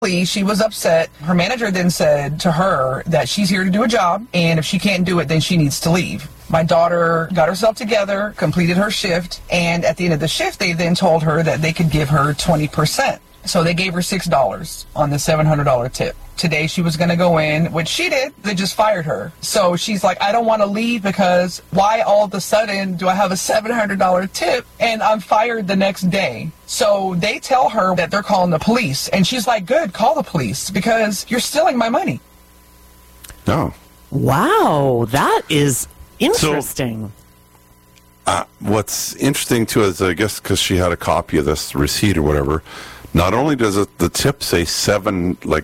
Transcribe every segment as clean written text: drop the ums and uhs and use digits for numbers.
She was upset. Her manager then said to her that she's here to do a job, and if she can't do it, then she needs to leave. My daughter got herself together, completed her shift, and at the end of the shift, they then told her that they could give her 20%. So they gave her $6 on the $700 tip. Today she was going to go in, which she did. They just fired her. So she's like, I don't want to leave because why all of a sudden do I have a $700 tip and I'm fired the next day? So they tell her that they're calling the police. And she's like, good, call the police because you're stealing my money. No. Wow, that is interesting. What's interesting, too, is I guess because she had a copy of this receipt or whatever, not only does the tip say 700, right?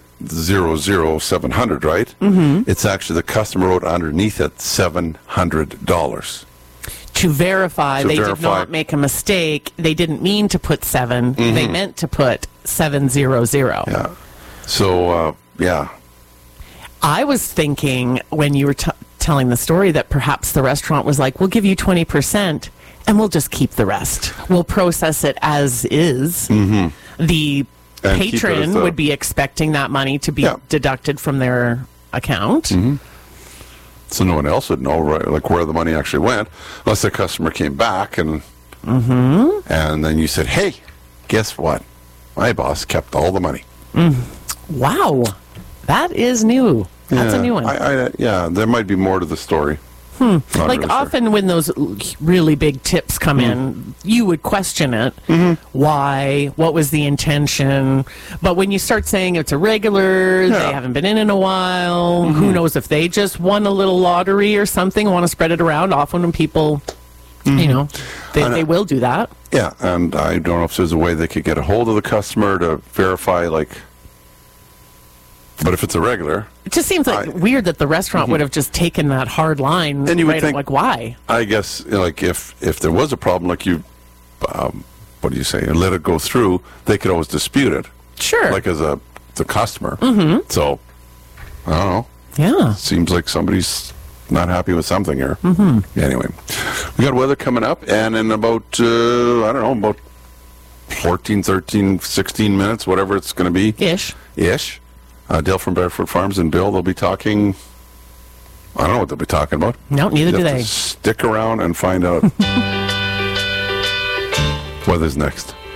Mm-hmm. It's actually the customer wrote underneath it $700. To verify did not make a mistake. They didn't mean to put 7. Mm-hmm. They meant to put 700. Yeah. So, yeah. I was thinking when you were telling the story that perhaps the restaurant was like, we'll give you 20% and we'll just keep the rest. We'll process it as is. Mm-hmm. The patron would be expecting that money to be deducted from their account. Mm-hmm. So no one else would know, right, like where the money actually went, unless the customer came back and then you said, hey, guess what? My boss kept all the money. Wow. That is new. That's a new one. There might be more to the story. Like really often when those really big tips come in, you would question it. Why? What was the intention? But when you start saying it's a regular, they haven't been in a while, who knows if they just won a little lottery or something, want to spread it around. Often when people, you know, they will do that. Yeah, and I don't know if there's a way they could get a hold of the customer to verify, like, but if it's a regular... It just seems like weird that the restaurant would have just taken that hard line. And you would think, like, why? I guess, like, if there was a problem, like you, what do you say, let it go through, they could always dispute it. Sure. Like as the customer. So, I don't know. Yeah. Seems like somebody's not happy with something here. Anyway, we got weather coming up, and in about, about 14, 13, 16 minutes, whatever it's going to be. Ish. Dale from Barefoot Farms and Bill, they'll be talking. I don't know what they'll be talking about. No, neither do they. Stick around and find out. Weather's next.